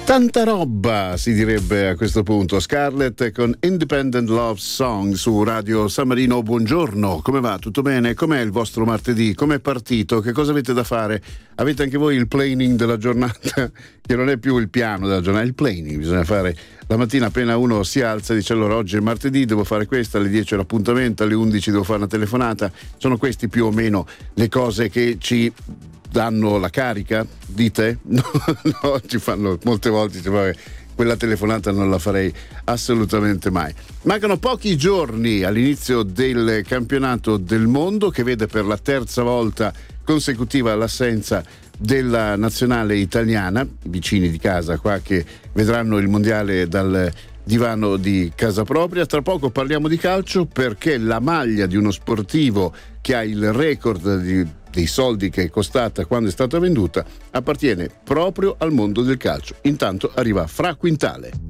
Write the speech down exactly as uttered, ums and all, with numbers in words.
Tanta roba, si direbbe a questo punto. Scarlett con Independent Love Song su Radio San Marino. Buongiorno, come va? Tutto bene? Com'è il vostro martedì? Com'è partito? Che cosa avete da fare? Avete anche voi il planning della giornata, che non è più il piano della giornata, il planning bisogna fare la mattina appena uno si alza e dice: allora oggi è martedì, devo fare questo, alle dieci è l'appuntamento, alle undici devo fare una telefonata. Sono questi più o meno le cose che ci danno la carica, dite? No, no, ci fanno molte volte, dice, vabbè, quella telefonata non la farei assolutamente mai. Mancano pochi giorni all'inizio del campionato del mondo, che vede per la terza volta consecutiva l'assenza della nazionale italiana, i vicini di casa qua che vedranno il mondiale dal divano di casa propria. Tra poco parliamo di calcio, perché la maglia di uno sportivo che ha il record di dei soldi che è costata quando è stata venduta appartiene proprio al mondo del calcio. Intanto arriva Fra Quintale.